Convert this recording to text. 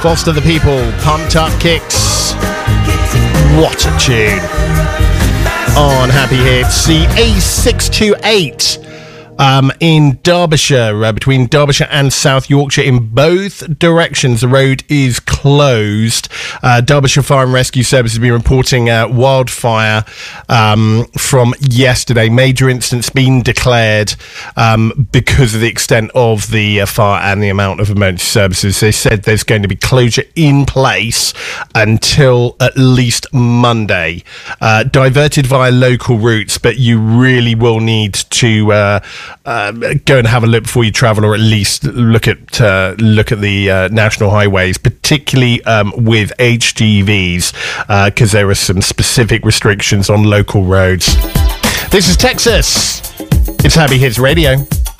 Foster the People, Pumped Up Kicks. What a tune. On Happy Hits, the A628 in Derbyshire, between Derbyshire and South Yorkshire. In both directions, the road is closed. Derbyshire Fire and Rescue Service has been reporting wildfire from yesterday. Major incidents been declared because of the extent of the fire and the amount of emergency services. They said there's going to be closure in place until at least Monday. Diverted via local routes, but you really will need to go and have a look before you travel, or at least look at the national highways, particularly with HGVs, because there are some specific restrictions on local roads. This is Texas. It's Happy Hits Radio.